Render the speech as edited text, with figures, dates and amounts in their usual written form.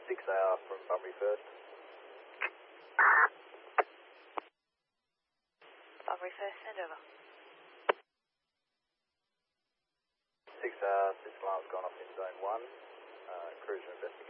6AR from Bunbury First. Bunbury First, send over. 6AR, 6 alarms gone off in zone 1. Cruiser investigation.